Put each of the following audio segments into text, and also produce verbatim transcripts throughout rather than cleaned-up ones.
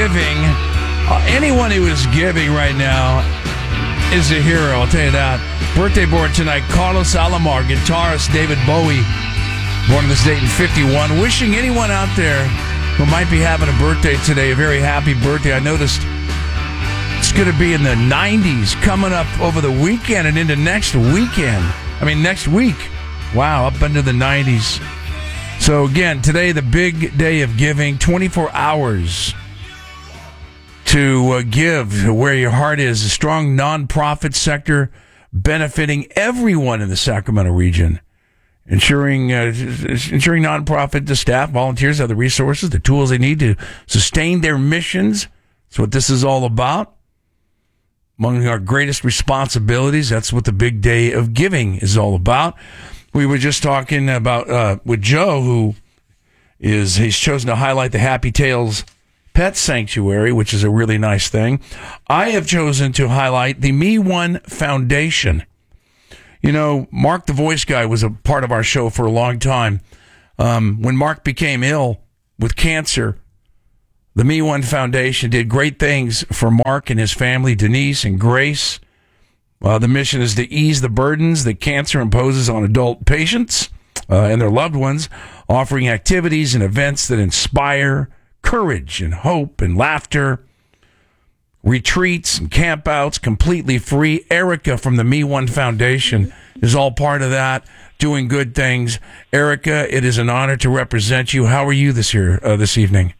giving. Uh, anyone who is giving right now is a hero, I'll tell you that. Birthday boy tonight, Carlos Alomar, guitarist David Bowie, born in this date in fifty-one. Wishing anyone out there who might be having a birthday today a very happy birthday. I noticed it's going to be in the nineties coming up over the weekend and into next weekend. I mean, next week. Wow, up into the nineties. So again, today, the big day of giving, twenty-four hours to uh, give where your heart is. A strong nonprofit sector benefiting everyone in the Sacramento region. Ensuring uh, ensuring nonprofit, the staff, volunteers have the resources, the tools they need to sustain their missions. That's what this is all about. Among our greatest responsibilities, that's what the big day of giving is all about. We were just talking about uh, with Joe, who is he's chosen to highlight the Happy Tales Pet Sanctuary, which is a really nice thing. I have chosen to highlight the Me One Foundation. You know, Mark the Voice Guy was a part of our show for a long time. Um, when Mark became ill with cancer, the Me One Foundation did great things for Mark and his family, Denise and Grace. Uh, the mission is to ease the burdens that cancer imposes on adult patients uh, and their loved ones, offering activities and events that inspire courage and hope and laughter, retreats and campouts completely free. Erica from the Me One Foundation is all part of that, doing good things. Erica, it is an honor to represent you. How are you this year, uh, this evening?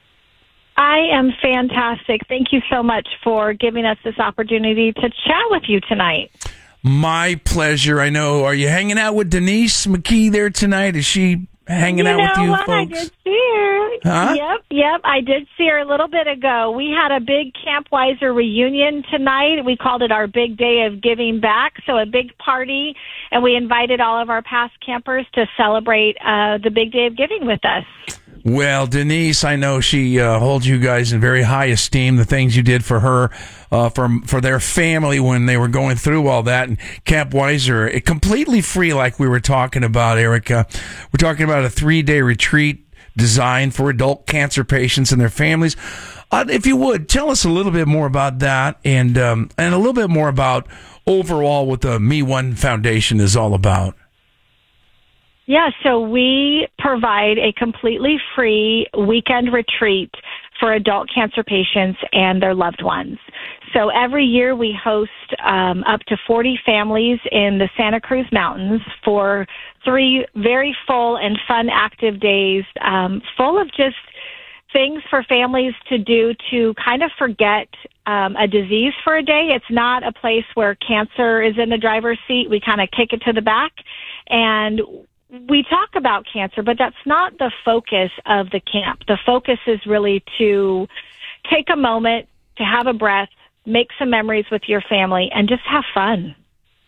I am fantastic. Thank you so much for giving us this opportunity to chat with you tonight. My pleasure. I know. Are you hanging out with Denise McKee there tonight? Is she hanging you out know with you what? folks? I did see her. Huh? Yep, yep. I did see her a little bit ago. We had a big Camp Weiser reunion tonight. We called it our big day of giving back. So a big party, and we invited all of our past campers to celebrate uh, the big day of giving with us. Well, Denise, I know she uh, holds you guys in very high esteem, the things you did for her, uh, for, for their family when they were going through all that. And Camp Weiser, it completely free, like we were talking about, Erica. We're talking about a three-day retreat designed for adult cancer patients and their families. Uh, if you would, tell us a little bit more about that and, um, and a little bit more about overall what the Me One Foundation is all about. Yeah, so we provide a completely free weekend retreat for adult cancer patients and their loved ones. So every year we host um, up to forty families in the Santa Cruz Mountains for three very full and fun, active days, um, full of just things for families to do to kind of forget um, a disease for a day. It's not a place where cancer is in the driver's seat. We kind of kick it to the back, and we talk about cancer, but that's not the focus of the camp. The focus is really to take a moment, to have a breath, make some memories with your family, and just have fun.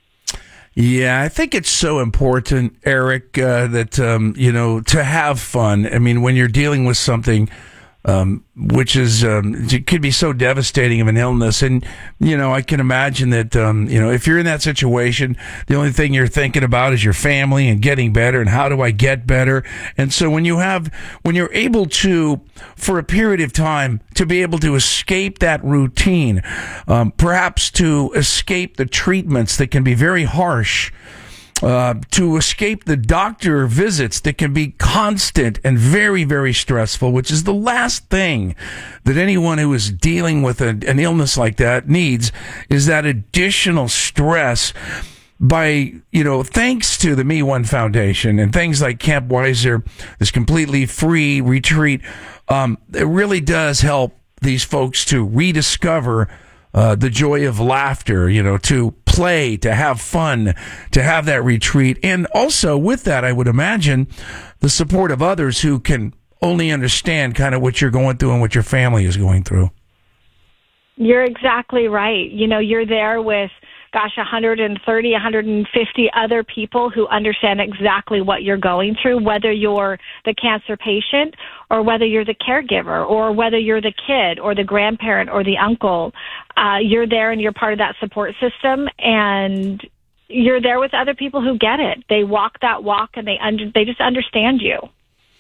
Yeah, I think it's so important, Eric, uh, that, um, you know, to have fun. I mean, when you're dealing with something um, which is, um, it could be so devastating of an illness. And, you know, I can imagine that, um, you know, if you're in that situation, the only thing you're thinking about is your family and getting better and how do I get better. And so when you have, when you're able to, for a period of time, to be able to escape that routine, um, perhaps to escape the treatments that can be very harsh, Uh, to escape the doctor visits that can be constant and very, very stressful, which is the last thing that anyone who is dealing with a, an illness like that needs, is that additional stress. By, you know, thanks to the Me One Foundation and things like Camp Weiser, this completely free retreat, um, it really does help these folks to rediscover Uh, the joy of laughter, you know, to play, to have fun, to have that retreat. And also with that, I would imagine the support of others who can only understand kind of what you're going through and what your family is going through. You're exactly right. You know, you're there with, gosh, one hundred thirty, one hundred fifty other people who understand exactly what you're going through, whether you're the cancer patient or whether you're the caregiver or whether you're the kid or the grandparent or the uncle. Uh, you're there and you're part of that support system, and you're there with other people who get it. They walk that walk and they under, they just understand you.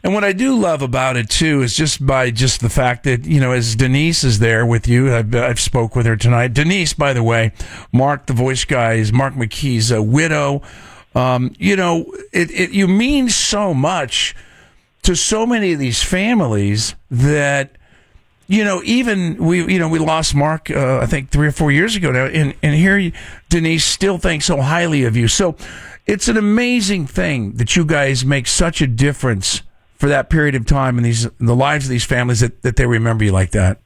And what I do love about it too is just by just the fact that, you know, as Denise is there with you, I've, I've spoke with her tonight. Denise, by the way, Mark, the voice guy, is Mark McKee's a widow. Um, you know, it, it, you mean so much to so many of these families that, you know, even we, you know, we lost Mark, uh, I think three or four years ago now, and, and here Denise still thinks so highly of you. So it's an amazing thing that you guys make such a difference for that period of time in these, in the lives of these families that, that they remember you like that.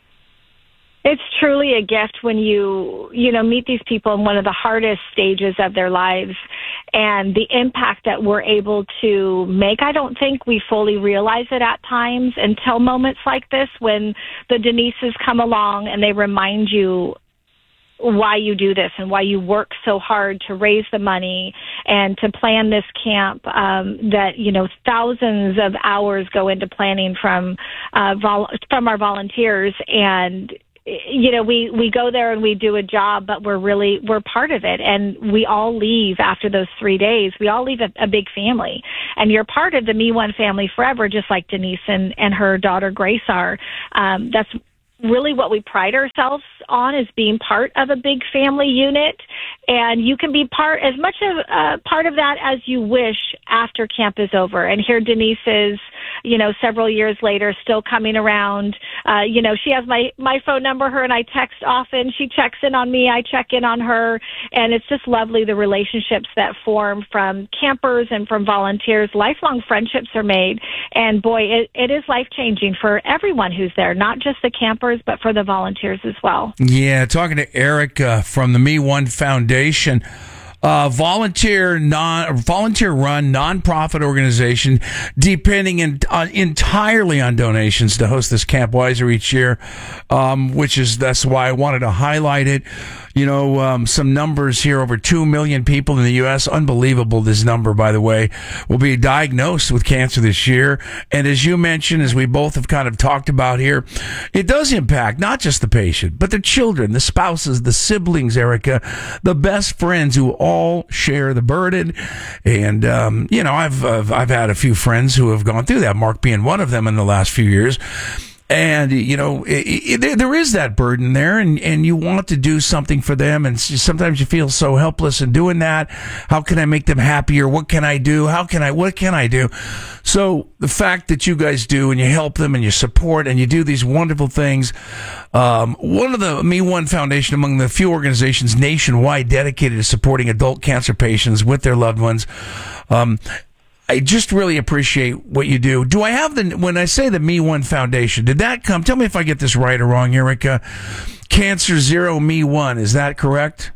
It's truly a gift when you, you know, meet these people in one of the hardest stages of their lives, and the impact that we're able to make. I don't think we fully realize it at times until moments like this when the Denises come along and they remind you why you do this and why you work so hard to raise the money and to plan this camp, um, that, you know, thousands of hours go into planning from, uh, vol- from our volunteers. And, you know, we, we go there and we do a job, but we're really, we're part of it. And we all leave after those three days. We all leave a, a big family, and you're part of the Me One family forever, just like Denise and, and her daughter Grace are. Um, that's really what we pride ourselves on, is being part of a big family unit. And you can be part, as much of uh, part of that as you wish after camp is over. And here Denise is, you know, several years later, still coming around. Uh, you know, she has my, my phone number, her and I text often. She checks in on me, I check in on her. And it's just lovely, the relationships that form from campers and from volunteers. Lifelong friendships are made. And boy, it, it is life-changing for everyone who's there, not just the campers, but for the volunteers as well. Yeah, talking to Erica from the Me One Foundation. Uh, volunteer non volunteer run nonprofit organization, depending in, uh, entirely on donations to host this Camp Weiser each year, um, which is that's why I wanted to highlight it. You know, um, some numbers here: over two million people in the U S Unbelievable, this number, by the way, will be diagnosed with cancer this year. And as you mentioned, as we both have kind of talked about here, it does impact not just the patient, but the children, the spouses, the siblings, Erica, the best friends who all share the burden. And, um, you know, I've, I've, I've had a few friends who have gone through that, Mark being one of them in the last few years. And, you know, it, it, there is that burden there, and, and you want to do something for them. And sometimes you feel so helpless in doing that. How can I make them happier? What can I do? How can I, what can I do? So the fact that you guys do, and you help them and you support and you do these wonderful things. Um, one of the Me One Foundation, among the few organizations nationwide dedicated to supporting adult cancer patients with their loved ones. Um, I just really appreciate what you do. Do I have the, when I say the Me One Foundation, did that come, tell me if I get this right or wrong, Erica, Cancer Zero Me One, is that correct?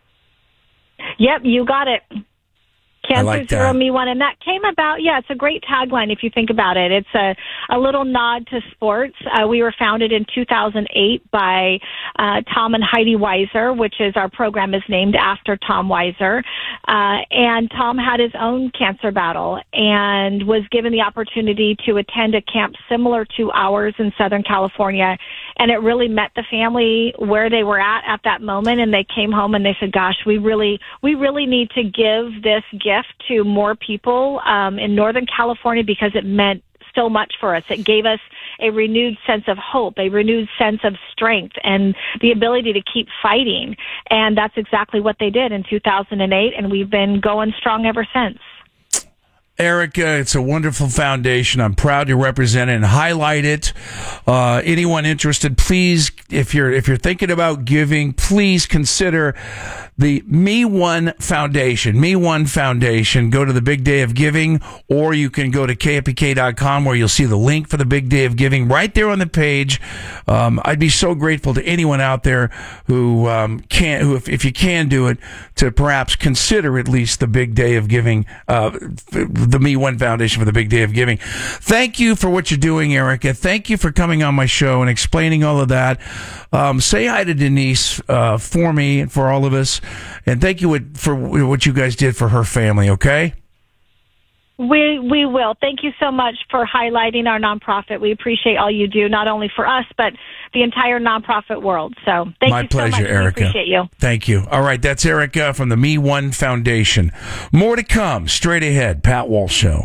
Yep, you got it. Cancer like Zero Me One. And that came about, yeah, it's a great tagline if you think about it. It's a, a little nod to sports. Uh, we were founded in two thousand eight by uh, Tom and Heidi Weiser, which is our program is named after Tom Weiser. Uh, and Tom had his own cancer battle and was given the opportunity to attend a camp similar to ours in Southern California. And it really met the family where they were at at that moment. And they came home and they said, gosh, we really, we really need to give this gift to more people um, in Northern California, because it meant so much for us. It gave us a renewed sense of hope, a renewed sense of strength, and the ability to keep fighting. And that's exactly what they did in two thousand eight, and we've been going strong ever since. Erica, it's a wonderful foundation. I'm proud to represent it and highlight it. Uh, anyone interested, please, if you're if you're thinking about giving, please consider the Me One Foundation. Me One Foundation. Go to the Big Day of Giving, or you can go to K F B K dot com where you'll see the link for the Big Day of Giving right there on the page. Um, I'd be so grateful to anyone out there who um, can, who if, if you can do it, to perhaps consider at least the Big Day of Giving. Uh, the Me One Foundation for the Big Day of Giving. Thank you for what you're doing, Erica. Thank you for coming on my show and explaining all of that. Um, say hi to Denise uh, for me and for all of us. And thank you for what you guys did for her family, okay? We we will. Thank you so much for highlighting our nonprofit. We appreciate all you do, not only for us, but the entire nonprofit world. So thank My you pleasure, so much. Erica. We appreciate you. Thank you. All right, that's Erica from the Me One Foundation. More to come straight ahead. Pat Walsh Show.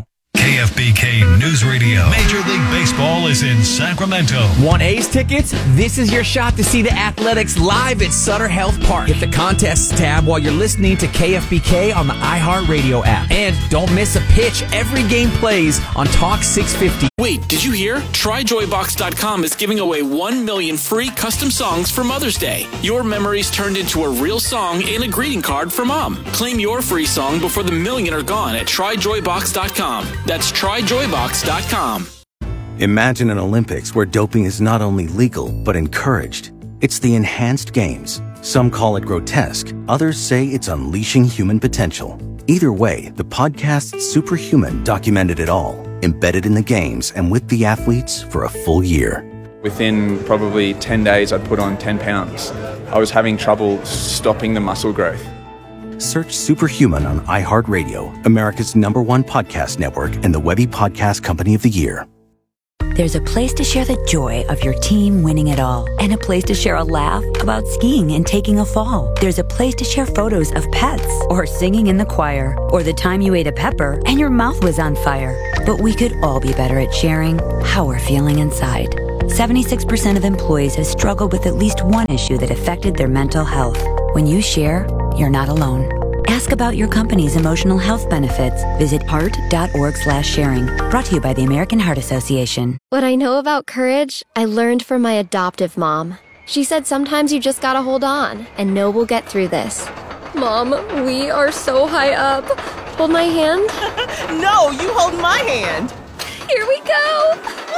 K F B K News Radio. Major League Baseball is in Sacramento. Want A's tickets? This is your shot to see the Athletics live at Sutter Health Park. Hit the contests tab while you're listening to K F B K on the iHeartRadio app. And don't miss a pitch. Every game plays on Talk six fifty. Wait, did you hear? Try Joy Box dot com is giving away one million free custom songs for Mother's Day. Your memories turned into a real song and a greeting card for Mom. Claim your free song before the million are gone at Try Joy Box dot com. That's Try Joy Box dot com. Imagine an Olympics where doping is not only legal, but encouraged. It's the Enhanced Games. Some call it grotesque. Others say it's unleashing human potential. Either way, the podcast Superhuman documented it all, embedded in the games and with the athletes for a full year. Within probably ten days, I'd put on ten pounds. I was having trouble stopping the muscle growth. Search Superhuman on iHeartRadio, America's number one podcast network and the Webby Podcast Company of the Year. There's a place to share the joy of your team winning it all, and a place to share a laugh about skiing and taking a fall. There's a place to share photos of pets, or singing in the choir, or the time you ate a pepper and your mouth was on fire. But we could all be better at sharing how we're feeling inside. seventy-six percent of employees have struggled with at least one issue that affected their mental health. When you share, you're not alone. Ask about your company's emotional health benefits. Visit heart.org slash sharing. Brought to you by the American Heart Association. What I know about courage, I learned from my adoptive mom. She said sometimes you just gotta hold on and know we'll get through this. Mom, we are so high up. Hold my hand. No, you hold my hand. Here we go.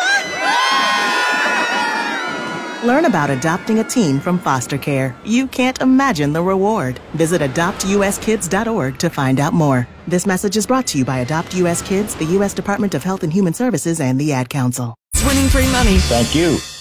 Learn about adopting a teen from foster care. You can't imagine the reward. Visit adopt u s kids dot org to find out more. This message is brought to you by Adopt U S Kids, the U S Department of Health and Human Services, and the Ad Council. It's winning free money. Thank you.